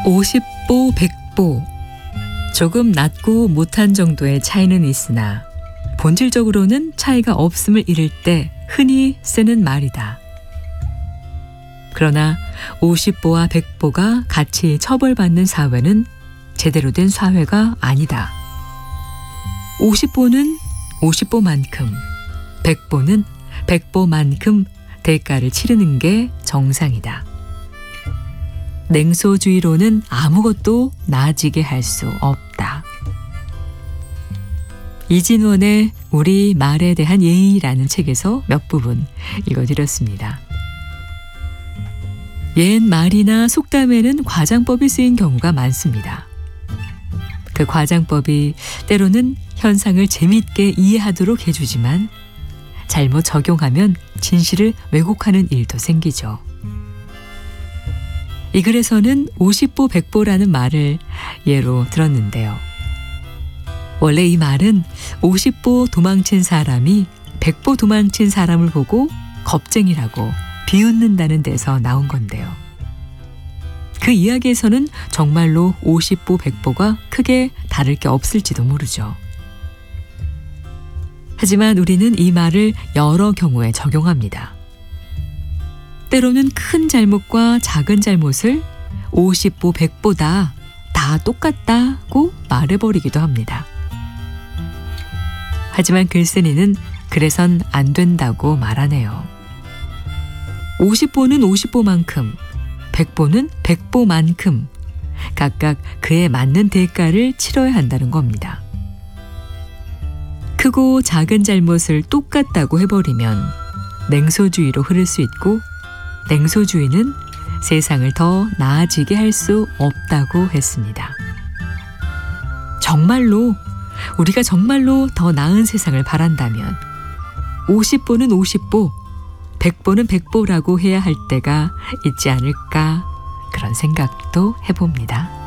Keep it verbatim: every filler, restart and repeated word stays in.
오십 보, 백 보. 조금 낮고 못한 정도의 차이는 있으나 본질적으로는 차이가 없음을 이를 때 흔히 쓰는 말이다. 그러나 오십 보와 백 보가 같이 처벌받는 사회는 제대로 된 사회가 아니다. 오십 보는 오십 보만큼, 백 보는 백 보만큼 대가를 치르는 게 정상이다. 냉소주의로는 아무것도 나아지게 할 수 없다. 이진원의 우리 말에 대한 예의라는 책에서 몇 부분 읽어드렸습니다. 옛 말이나 속담에는 과장법이 쓰인 경우가 많습니다. 그 과장법이 때로는 현상을 재미있게 이해하도록 해주지만 잘못 적용하면 진실을 왜곡하는 일도 생기죠. 이 글에서는 오십 보, 백 보라는 말을 예로 들었는데요. 원래 이 말은 오십 보 도망친 사람이 백 보 도망친 사람을 보고 겁쟁이라고 비웃는다는 데서 나온 건데요. 그 이야기에서는 정말로 오십 보, 백 보가 크게 다를 게 없을지도 모르죠. 하지만 우리는 이 말을 여러 경우에 적용합니다. 때로는 큰 잘못과 작은 잘못을 오십 보, 백 보다 다 똑같다고 말해버리기도 합니다. 하지만 글쓴이는 그래선 안 된다고 말하네요. 오십 보는 오십 보만큼, 백 보는 백 보만큼 각각 그에 맞는 대가를 치러야 한다는 겁니다. 크고 작은 잘못을 똑같다고 해버리면 냉소주의로 흐를 수 있고 냉소주의는 세상을 더 나아지게 할 수 없다고 했습니다. 정말로 우리가 정말로 더 나은 세상을 바란다면 오십 보는 오십 보, 백 보는 백 보라고 해야 할 때가 있지 않을까 그런 생각도 해봅니다.